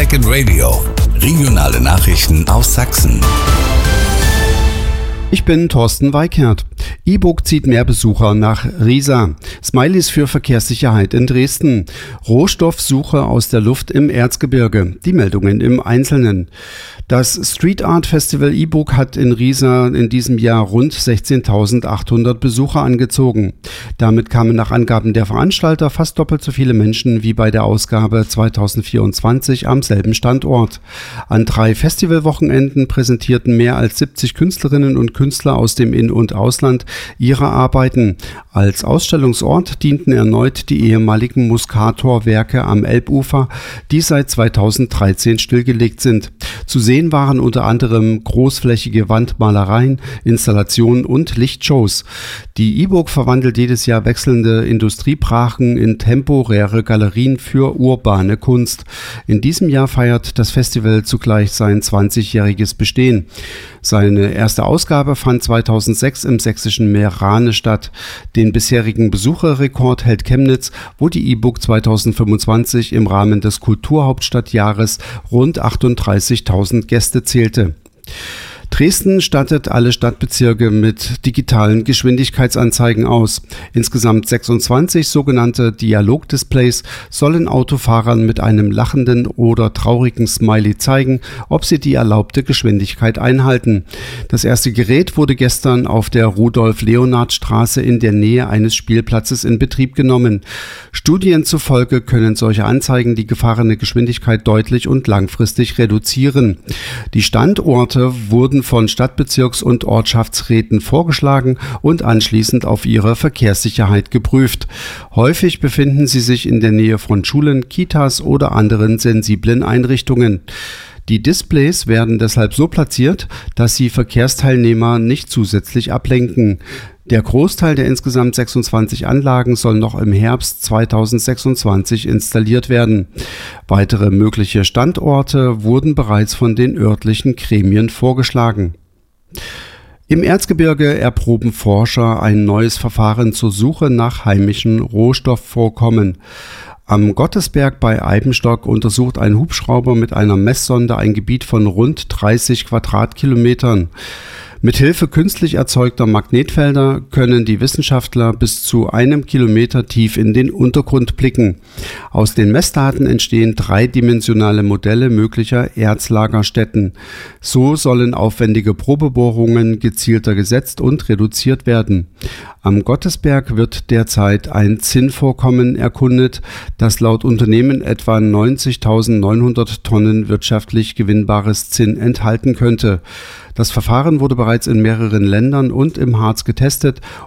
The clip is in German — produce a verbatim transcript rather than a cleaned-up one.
Second Radio. Regionale Nachrichten aus Sachsen. Ich bin Thorsten Weikert. E-Book zieht mehr Besucher nach Riesa. Smileys für Verkehrssicherheit in Dresden. Rohstoffsuche aus der Luft im Erzgebirge. Die Meldungen im Einzelnen. Das Street Art Festival E-Book hat in Riesa in diesem Jahr rund sechzehntausendachthundert Besucher angezogen. Damit kamen nach Angaben der Veranstalter fast doppelt so viele Menschen wie bei der Ausgabe zweitausendvierundzwanzig am selben Standort. An drei Festivalwochenenden präsentierten mehr als siebzig Künstlerinnen und Künstler aus dem In- und Ausland ihre Arbeiten. Als Ausstellungsort dienten erneut die ehemaligen Muscator-Werke am Elbufer, die seit zweitausenddreizehn stillgelegt sind. Zu sehen waren unter anderem großflächige Wandmalereien, Installationen und Lichtshows. Die E-Book verwandelt jedes Jahr wechselnde Industriebrachen in temporäre Galerien für urbane Kunst. In diesem Jahr feiert das Festival zugleich sein zwanzigjähriges Bestehen. Seine erste Ausgabe fand zweitausendsechs im sächsischen Meerane statt. Den bisherigen Besucherrekord hält Chemnitz, wo die E-Book zweitausendfünfundzwanzig im Rahmen des Kulturhauptstadtjahres rund achtunddreißigtausend Gäste zählte. Dresden stattet alle Stadtbezirke mit digitalen Geschwindigkeitsanzeigen aus. Insgesamt sechsundzwanzig sogenannte Dialogdisplays sollen Autofahrern mit einem lachenden oder traurigen Smiley zeigen, ob sie die erlaubte Geschwindigkeit einhalten. Das erste Gerät wurde gestern auf der Rudolf-Leonhard-Straße in der Nähe eines Spielplatzes in Betrieb genommen. Studien zufolge können solche Anzeigen die gefahrene Geschwindigkeit deutlich und langfristig reduzieren. Die Standorte wurden von Stadtbezirks- und Ortschaftsräten vorgeschlagen und anschließend auf ihre Verkehrssicherheit geprüft. Häufig befinden sie sich in der Nähe von Schulen, Kitas oder anderen sensiblen Einrichtungen. Die Displays werden deshalb so platziert, dass sie Verkehrsteilnehmer nicht zusätzlich ablenken. Der Großteil der insgesamt sechsundzwanzig Anlagen soll noch im Herbst zweitausendsechsundzwanzig installiert werden. Weitere mögliche Standorte wurden bereits von den örtlichen Gremien vorgeschlagen. Im Erzgebirge erproben Forscher ein neues Verfahren zur Suche nach heimischen Rohstoffvorkommen. Am Gottesberg bei Eibenstock untersucht ein Hubschrauber mit einer Messsonde ein Gebiet von rund dreißig Quadratkilometern. Mithilfe künstlich erzeugter Magnetfelder können die Wissenschaftler bis zu einem Kilometer tief in den Untergrund blicken. Aus den Messdaten entstehen dreidimensionale Modelle möglicher Erzlagerstätten. So sollen aufwendige Probebohrungen gezielter gesetzt und reduziert werden. Am Gottesberg wird derzeit ein Zinnvorkommen erkundet, das laut Unternehmen etwa neunzigtausendneunhundert Tonnen wirtschaftlich gewinnbares Zinn enthalten könnte. Das Verfahren wurde bereits in mehreren Ländern und im Harz getestet